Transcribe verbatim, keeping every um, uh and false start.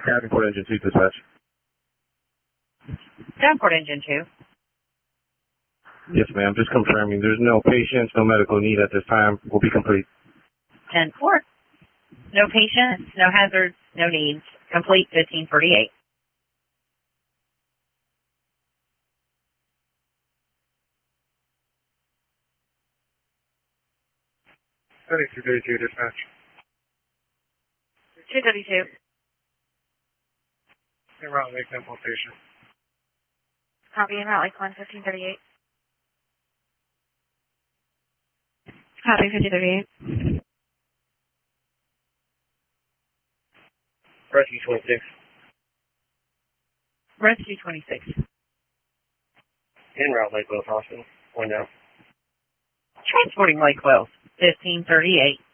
Davenport Engine two dispatch. Davenport Engine two. Yes, ma'am. Just confirming. There's no patients, no medical need at this time. Will be complete. ten four. No patients, no hazards, no needs. Complete fifteen forty-eight. thirty-two thirty-two dispatch. two thirty-two. En route Lake Temple Station. Copy, en route Lake one, fifteen thirty-eight. Copy, fifteen thirty-eight. Rescue twenty-six. Rescue twenty-six. En route Lake Wells Hospital. One now. Transporting Lake Wells, fifteen thirty-eight.